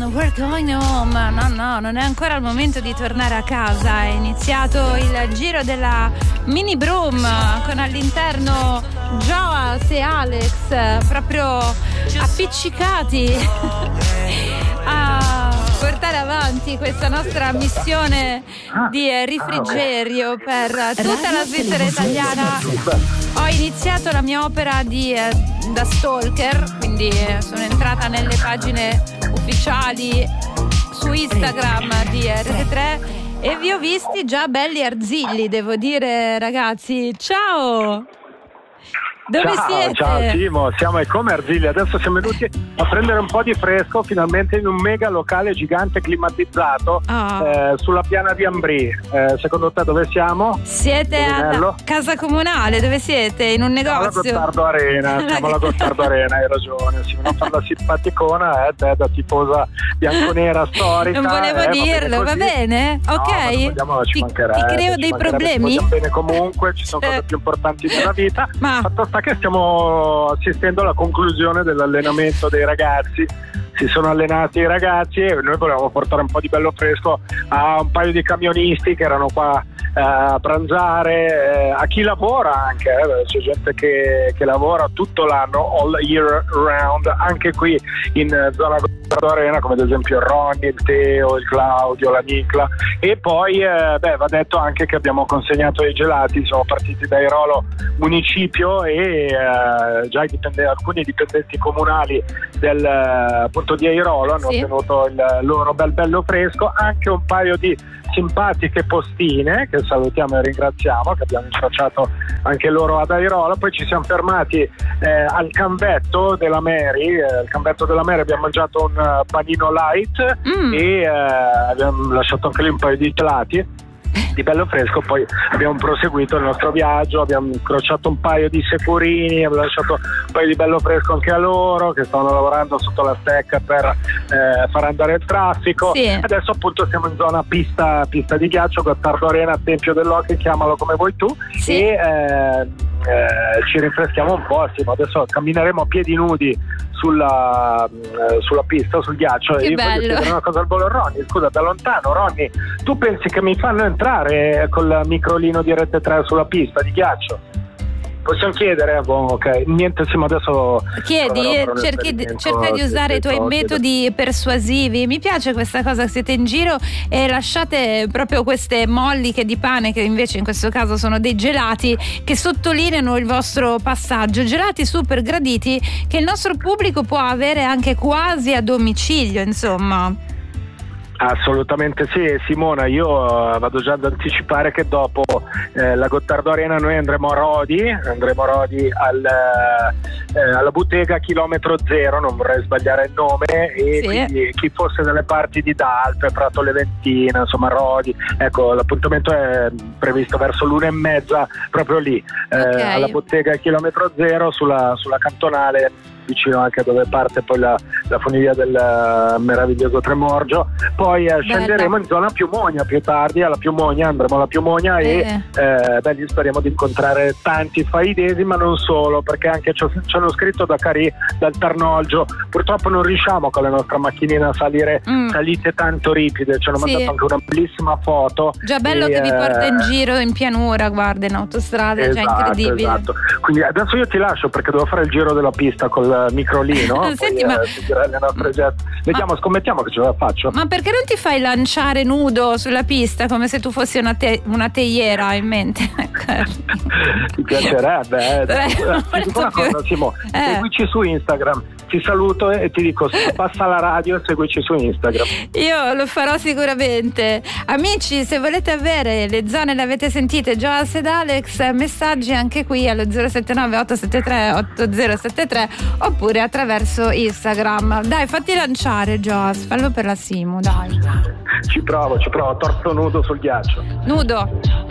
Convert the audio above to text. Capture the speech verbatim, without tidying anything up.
we're going home. No, no, non è ancora il momento di tornare a casa. È iniziato il giro della mini broom con all'interno Joas e Alex proprio appiccicati a portare avanti questa nostra missione di rifrigerio per tutta la Svizzera italiana. Ho iniziato la mia opera di eh, da stalker, quindi sono entrata nelle pagine ufficiali su Instagram di R T tre e vi ho visti già belli arzilli, devo dire, ragazzi. Ciao! Dove ciao, siete? Ciao Simo, siamo come Arzilli, adesso siamo venuti a prendere un po' di fresco finalmente in un mega locale gigante climatizzato oh. eh, sulla piana di Ambrì. Eh, secondo te dove siamo? Siete alla casa comunale, dove siete? In un negozio? Siamo alla Gottardo Arena, siamo alla Gottardo Arena, hai ragione, si non farla simpaticona, eh, te da tifosa bianconera storica. Non volevo eh, dirlo, va bene? No, ok. Vogliamo, ci ti, mancherebbe, ti creo ci dei problemi? Ci bene comunque, ci sono eh. cose più importanti nella vita. Ma Fatto sta che stiamo assistendo alla conclusione dell'allenamento dei ragazzi. Si sono allenati i ragazzi e noi volevamo portare un po' di bello fresco a un paio di camionisti che erano qua eh, a pranzare, eh, a chi lavora anche, eh, c'è gente che, che lavora tutto l'anno, all year round, anche qui in eh, zona Arena, come ad esempio il Ronny, il Teo, il Claudio, la Nicla. E poi eh, beh, va detto anche che abbiamo consegnato i gelati, siamo partiti da Airolo municipio e eh, già i dipende- alcuni dipendenti comunali del appunto di Airolo hanno sì. ottenuto il loro bel bello fresco, anche un paio di simpatiche postine che salutiamo e ringraziamo, che abbiamo incrociato anche loro ad Airolo. Poi ci siamo fermati eh, al Canvetto della Mary, eh, al Canvetto della Mary abbiamo mangiato un uh, panino light mm. e eh, abbiamo lasciato anche lì un paio di gelati di bello fresco. Poi abbiamo proseguito il nostro viaggio, abbiamo incrociato un paio di securini, abbiamo lasciato un paio di bello fresco anche a loro che stavano lavorando sotto la stecca per eh, far andare il traffico. Sì. Adesso appunto siamo in zona pista, pista di ghiaccio, Gottardo Arena, Tempio dell'Hockey, chiamalo come vuoi tu. Sì. E eh, eh, ci rinfreschiamo un po', sì, ma adesso cammineremo a piedi nudi sulla, eh, sulla pista, sul ghiaccio. Che e io bello. voglio chiedere una cosa al volo. Ronny, scusa, da lontano, Ronny, tu pensi che mi fanno entrare col microlino di Rete tre sulla pista di ghiaccio? Possiamo chiedere? Boh, ok, niente, sì, ma adesso chiedi, cerchi, cerca di usare i tuoi metodi persuasivi. Mi piace questa cosa, siete in giro e lasciate proprio queste molliche di pane, che invece in questo caso sono dei gelati, che sottolineano il vostro passaggio, gelati super graditi che il nostro pubblico può avere anche quasi a domicilio, insomma. Assolutamente sì, Simona, io uh, vado già ad anticipare che dopo eh, la Gottardo Arena noi andremo a Rodi, andremo a Rodi al, eh, alla bottega chilometro zero, non vorrei sbagliare il nome, e sì. quindi chi fosse dalle parti di Dalpe, Prato Leventina, insomma Rodi, ecco, l'appuntamento è previsto verso l'una e mezza proprio lì, eh, okay. alla bottega chilometro zero sulla, sulla cantonale, vicino anche dove parte poi la, la funivia del uh, meraviglioso Tremorgio. Poi eh, scenderemo in zona Piumogna più tardi, alla Piumogna, andremo alla Piumogna eh. e eh, beh, lì speriamo di incontrare tanti faidesi, ma non solo, perché anche ci, ci hanno scritto da Cari, dal Tarnolgio, purtroppo non riusciamo con la nostra macchinina a salire mm. salite tanto ripide, ci hanno sì. mandato anche una bellissima foto. Già bello e, che vi porta in giro in pianura, guarda, in autostrada, è esatto, già incredibile. Esatto. Quindi adesso io ti lascio perché devo fare il giro della pista col microlino. Senti, poi, ma... eh, le nostre geste. Vediamo, ma... scommettiamo che ce la faccio. Ma perché non ti fai lanciare nudo sulla pista come se tu fossi una, te- una teiera in mente? Ti piacerebbe, eh? Beh, ti dico una cosa, Simo, eh. seguici su Instagram. Ti saluto e ti dico, passa la radio e seguici su Instagram. Io lo farò sicuramente. Amici, se volete avere le zone, le avete sentite, Joas ed Alex, messaggi anche qui allo zero sette nove otto sette tre otto zero sette tre oppure attraverso Instagram. Dai, fatti lanciare, Joas, fallo per la Simo, dai. Ci provo, ci provo, torso nudo sul ghiaccio. Nudo.